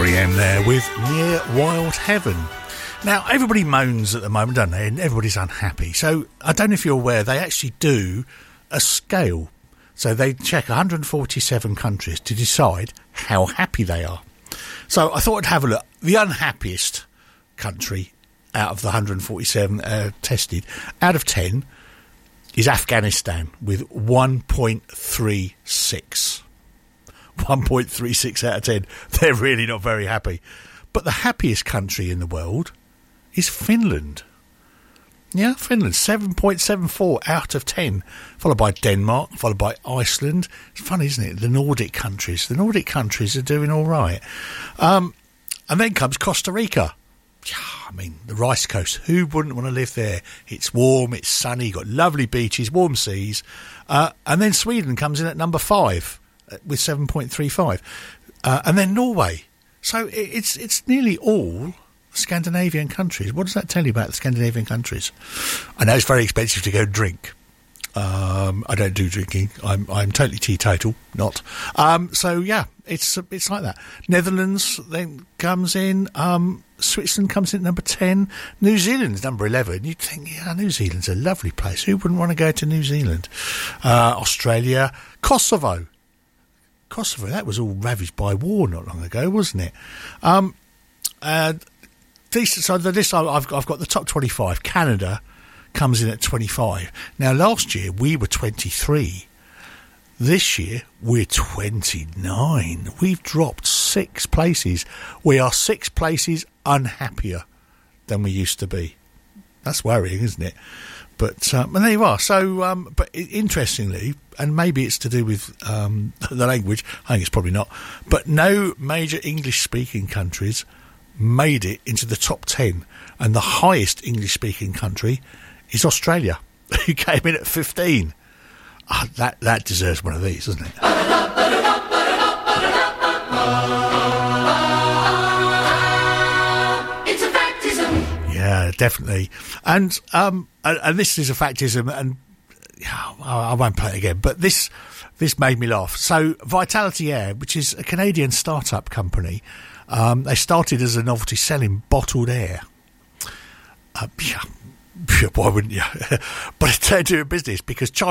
R.E.M. there with Near Wild Heaven. Now, everybody moans at the moment, don't they? And everybody's unhappy. So, I don't know if you're aware, they actually do a scale. So, they check 147 countries to decide how happy they are. So, I thought I'd have a look. The unhappiest country out of the 147 tested, out of 10, is Afghanistan with 1.36. 1.36 out of 10. They're really not very happy. But the happiest country in the world is Finland. Yeah, Finland, 7.74 out of 10. Followed by Denmark, followed by Iceland. It's funny, isn't it? The Nordic countries. The Nordic countries are doing all right. And then comes Costa Rica. I mean, the Rice Coast. Who wouldn't want to live there? It's warm, it's sunny, got lovely beaches, warm seas. And then Sweden comes in at number 5 with 7.35. And then Norway. So it's nearly all Scandinavian countries. What does that tell you about the Scandinavian countries? I know it's very expensive to go drink. I don't do drinking. I'm totally teetotal, not. So yeah, it's like that. Netherlands then comes in. Switzerland comes in at number 10. New Zealand's number 11. You'd think, yeah, New Zealand's a lovely place. Who wouldn't want to go to New Zealand? Australia, Kosovo, that was all ravaged by war not long ago, wasn't it? Decent. So the list I've got the top 25. Canada comes in at 25. Now, last year we were 23. This year we're 29. We've dropped 6 places. We are 6 places unhappier than we used to be. That's worrying, isn't it? But and there you are. So, but interestingly, and maybe it's to do with the language. I think it's probably not. But no major English-speaking countries made it into the top 10, and the highest English-speaking country is Australia, who came in at 15. That deserves one of these, doesn't it? It's a factism. Yeah, definitely. And this is a factism, and I won't play it again, but this made me laugh. So Vitality Air, which is a Canadian startup company, they started as a novelty selling bottled air. Why wouldn't you? But it turned into a business because China